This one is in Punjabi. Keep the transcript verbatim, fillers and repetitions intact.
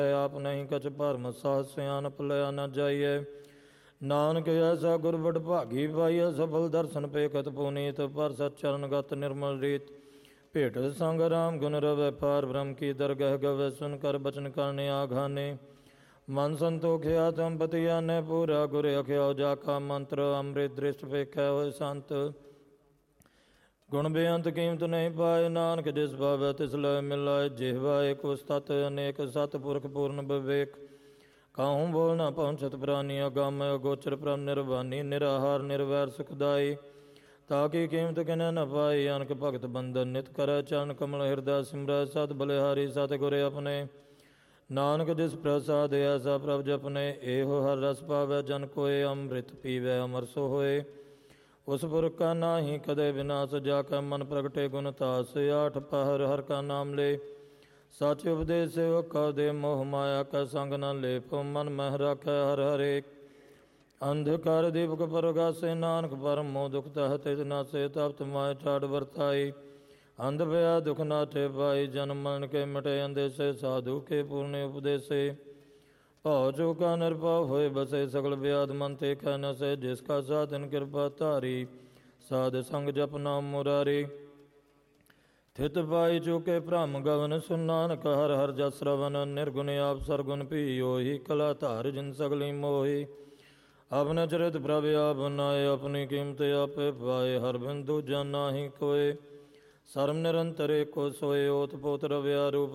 ਆਪ ਨਹੀਂ ਕਛ ਭਰਮ ਸਾਹ ਸਿਆਨਪ ਲਿਆ ਨ ਜਾਈਐ। ਨਾਨਕ ਐਸਾ ਗੁਰ ਵਡ ਭਾਗੀ ਪਾਈਐ ਸਫਲ ਦਰਸ਼ਨ ਪੇਖਤ ਪੁਨੀਤ ਪਰ ਸਤ ਚਰਨਗਤ ਨਿਰਮਲ ਰੀਤ। ਭੇਟ ਸੰਗ ਰਾਮ ਗੁਣ ਰਵੈ ਪਾਰ ਬ੍ਰਹਮ ਕੀ ਦਰਗਹਿ ਗਵੈ ਸੁਨ ਕਰ ਬਚਨ ਕਰਨੇ ਆਘਾਨੇ। ਮਨ ਸੰਤੋਖਿਆ ਤਮ ਪਤੀ ਆਨੇ ਪੂਰਾ ਗੁਰ ਅਖਿਆਉ ਜਾ ਕਾ ਮੰਤਰ ਅੰਮ੍ਰਿਤ ਦ੍ਰਿਸ਼ਟ ਵੇਖੈ ਹੋਏ ਸੰਤ। ਗੁਣ ਬੇਅੰਤ ਕੀਮਤ ਨਹੀਂ ਪਾਏ ਨਾਨਕ ਜਿਸ ਭਾਵੈ ਤਿਸ ਲੈ ਮਿਲਾਏ। ਜਿਹਵਾ ਏਕ ਉਸਤਤ ਅਨੇਕ ਸਤ ਪੁਰਖ ਪੂਰਨ ਵਿਵੇਕ। ਕਾਹੂੰ ਬੋਲ ਨਾ ਪਹੁੰਚਤ ਪ੍ਰਾਨੀ ਅਗੰਮ ਅਗੋਚਰ ਪ੍ਰਭ ਨਿਰਵਾਨੀ। ਨਿਰਾਹਾਰ ਨਿਰਵੈਰ ਸੁਖਦਾਈ ਤਾਕੀ ਕੀਮਤ ਕਿਨੈ ਨ ਪਾਈ। ਅਨਕ ਭਗਤ ਬੰਧਨ ਨਿਤ ਕਰੈ ਚਰਨ ਕਮਲ ਹਿਰਦੈ ਸਿਮਰੈ ਸਤ ਬਲਿਹਾਰੀ ਸਤ ਗੁਰ ਆਪਣੇ। ਨਾਨਕ ਜਿਸ ਪ੍ਰਸਾਦ ਐਸਾ ਪ੍ਰਭ ਜਪਨੇ ਇਹੋ ਹਰ ਰਸ ਪਾਵੈ ਜਨ ਕੋਏ। ਅੰਮ੍ਰਿਤ ਪੀਵੈ ਅਮਰ ਸੋ ਹੋਏ ਉਸ ਪੁਰਖ ਕਾ ਨਾਹੀ ਕਦੇ ਵਿਨਾਸ਼। ਜਾ ਕੈ ਮਨ ਪ੍ਰਗਟੇ ਗੁਣ ਤਾਸ ਆਠ ਪਹਰ ਹਰ ਕਾ ਨਾਮ ਲੈ। ਸਚ ਉਪਦੇਸ ਕਾ ਦੇ ਮੋਹ ਮਾਇਆ ਕੈ ਸੰਗ ਨ ਲੇਪ। ਮਨ ਮਹਿ ਰਾਖੈ ਹਰ ਹਰੇ ਅੰਧਕਾਰ ਦੀਪਕ ਪਰਗਾਸੇ। ਨਾਨਕ ਪਰਮ ਮੋਹ ਦੁਖ ਤਹ ਤਿਤ ਨਾਸੇ ਤਪਤ ਮਾਇ ਠਾੜ ਵਰਤਾਈ। ਅੰਧ ਭਇਆ ਦੁਖ ਨਾਠੇ ਪਾਈ ਜਨਮ ਮਰਨ ਕੇ ਮਿਟੇ ਅੰਦੇਸੇ। ਸਾਧੂ ਕੇ ਪੂਰਨੇ ਉਪਦੇਸੇ ਭਉ ਚੂਕਾ ਨਿਰਭਉ ਹੋਏ ਬਸੇ। ਸਗਲ ਵਿਆਦ ਮਨ ਤੇ ਖੈ ਨਸੇ ਜਿਸ ਕਾ ਸਾਧਨ ਕਿਰਪਾ ਧਾਰੀ। ਸਾਧ ਸੰਗ ਜਪ ਨਾਮ ਮੁਰਾਰੀ ਥਿਤ ਪਾਈ ਚੁਕੇ ਭ੍ਰਮ ਗਵਨ। ਸੁਨ ਨਾਨਕ ਹਰ ਹਰ ਜਸ ਸ਼ਰਵਨ। ਨਿਰਗੁਣ ਆਪ ਸਰਗੁਣ ਪੀ ਹੋਈ ਕਲਾ ਧਾਰ ਜਿਨ ਸਗਲੀ ਮੋਹੀ। ਆਪਣੇ ਚਰਿਤ ਪ੍ਰਭ ਆਪ ਬਨਾਏ ਆਪਣੀ ਕੀਮਤ ਆਪੇ ਪਾਏ। ਹਰ ਬਿੰਦੂ ਜਨ ਨਾਹੀ ਕੋਏ ਸਰਮ ਨਿਰੰਤਰ ਏਕੋ ਸੋਏ। ਓਤ ਪੋਤ ਰਵਿਆ ਰੂਪ